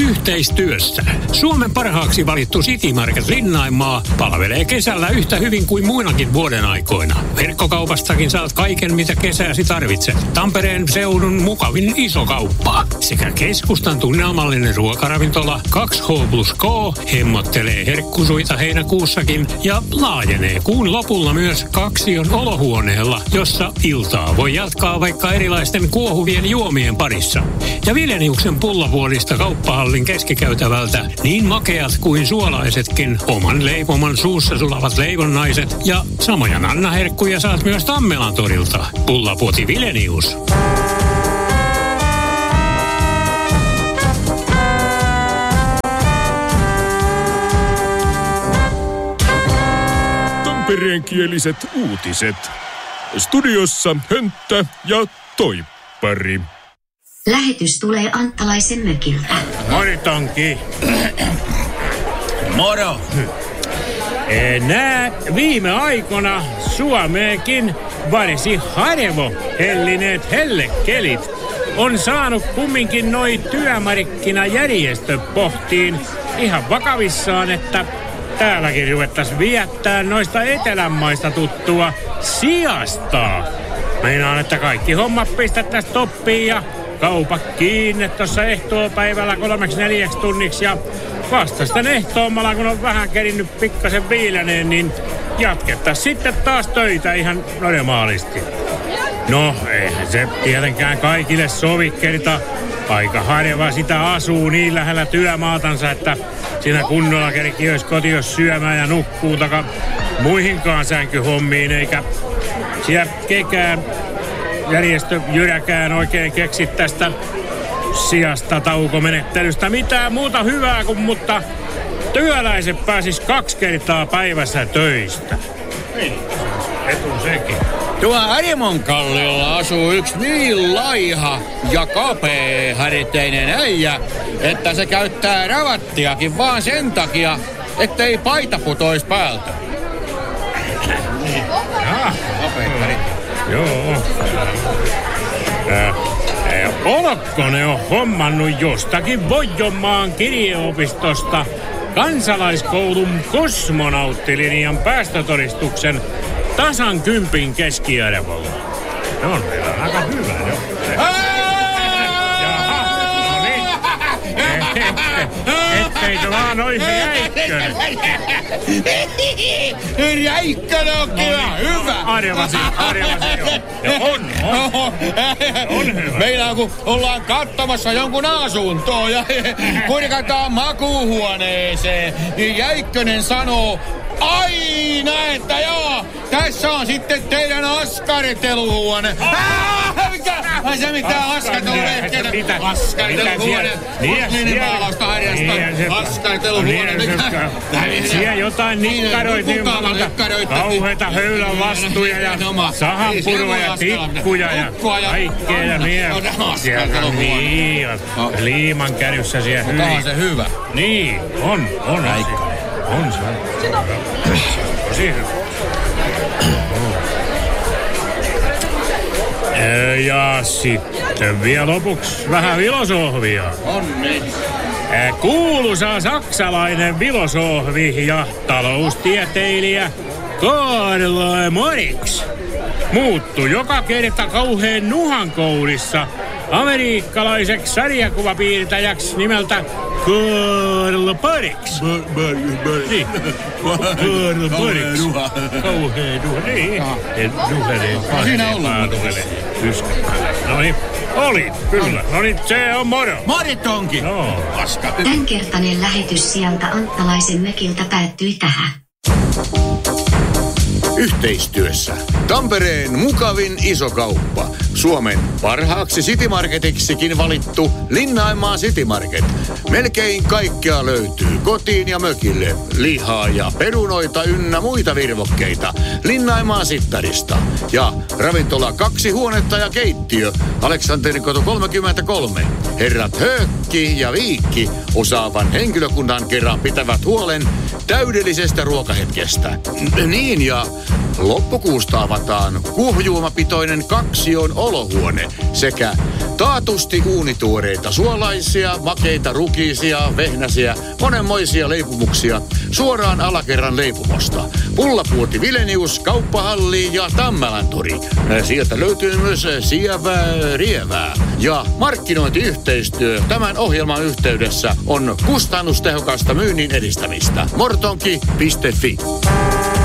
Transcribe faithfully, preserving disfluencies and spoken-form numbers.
Yhteistyössä Suomen parhaaksi valittu City Market Linnaimaa palvelee kesällä yhtä hyvin kuin muinakin vuoden aikoina. Verkkokaupastakin saat kaiken, mitä kesäsi tarvitset. Tampereen seudun mukavin iso kauppa sekä keskustan tunnelmallinen ruokaravintola kaksi H plus K hemmottelee herkkusuita heinäkuussakin ja laajenee kuun lopulla myös Kaksion olohuoneella, jossa iltaa voi jatkaa vaikka erilaisten kuohuvien juomien parissa. Ja Vileniuksen pullavuodista kauppahallin keskikäytävältä niin makeat kuin suolaisetkin oman leipoman suussa sulavat leivonnaiset ja samoja nannaherkkuja saat myös Tammelan torilta. Pullapuoti Vilenius. Tampereenkieliset uutiset. Studiossa Hönttä ja Toippari. Lähetys tulee Anttalaisen mökiltä. Moro, Tonki. Moro. Nää viime aikoina Suomeenkin varsin harvo hellineet hellekelit on saanut kumminkin noi työmarkkinajärjestö pohtiin ihan vakavissaan, että täälläkin ruvettaisiin viettää noista etelänmaista tuttua siastaa. Meinaan, että kaikki hommat pistettäisiin toppiin ja kaupat kiinni tuossa ehtoopäivällä kolmeksi neljäksi tunniksi ja vasta sitten ehtoommalla, kun on vähän kerinnyt pikkasen viiläneen, niin jatkettaisiin sitten taas töitä ihan normaalisti. No, eihän se tietenkään kaikille sovi kerta. Aika harva sitä asuu niin lähellä työmaatansa, että siinä kunnolla kerkki olisi kotios syömään ja nukkuu taka muihinkaan sänkyhommiin, eikä siellä kekään järjestö Jyräkään oikein keksi tästä sijasta taukomenettelystä mitään muuta hyvää kuin, mutta työläiset pääsis kaksi kertaa päivässä töistä. Niin, etu sekin. Tuo Arimonkallialla asuu yksi niin laiha ja kapeaharteinen äijä, että se käyttää ravattiakin vaan sen takia, ettei paita putois päältä. Joo. Äh, äh, Olokko ne on hommannut jostakin Voijonmaan kirjeopistosta kansalaiskoulun kosmonauttilinjan päästötodistuksen tasan kympin keskiarvolla. Ne on meillä aika hyvä, jo. Jaha, no niin. Ettei se vaan ois Räikkönen. Räikkönen on kyllä hyvä. Arvasin, arvasin jo. Ja on, on. On hyvä. Meillä kun ollaan katsomassa jonkun asuntoa ja kurkataan makuuhuoneeseen, niin Jäikkönen sanoo aina, että joo, tässä on sitten teidän askarteluhuone. Ah, mikä? Ai se mitään askarteluhuone. Mitä? Askarteluhuone. Minimaalausta harjasta. Askarteluhuone. Siellä jotain nikkaroit niin monta kauheita höylän vastuja ja sahanpurua ja tikkuja ja kaikkea ja niin. Niin, liiman kärryssä siellä hyvin. Mutta on se hyvä. Niin, on, on. On se. Tosi hyvä. Ja sitten vielä lopuksi vähän filosofiaa. On niin. Kuuluisa saksalainen filosofi ja taloustieteilijä Karl Marx muuttui joka kerta kauheen nuhankourissa amerikkalaiseksi sarjakuvapiirtäjäksi nimeltä Karl Marx. Niin. Karl Marx. Kauhea nuha. Niin. Nuhelee. Siinä ollaan. No niin. Oli, kyllä. No niin, se on moro. Moritonki. No. Tämänkertainen lähetys sieltä Anttalaisen mökiltä päättyi tähän. Yhteistyössä Tampereen mukavin iso kauppa. Suomen parhaaksi City Marketiksikin valittu Linnaimaa City Market. Melkein kaikkea löytyy kotiin ja mökille. Lihaa ja perunoita ynnä muita virvokkeita Linnaimaa Sittarista. Ja ravintola kaksi huonetta ja keittiö Aleksanterikoto kolmekymmentäkolme. Herrat Höökki ja Viikki osaavan henkilökunnan kerran pitävät huolen täydellisestä ruokahetkestä. Niin ja loppukuusta avataan kuohujuomapitoinen Kaksion olohuone sekä Taatusti uunituoreita suolaisia, makeita rukiisia, vehnäsiä, monenmoisia leipomuksia suoraan alakerran leipomosta. Pullapuoti Vilenius, Kauppahalli ja Tammelantori. Sieltä löytyy myös sievää rievää. Ja markkinointiyhteistyö tämän ohjelman yhteydessä on kustannustehokasta myynnin edistämistä. mortonki piste fi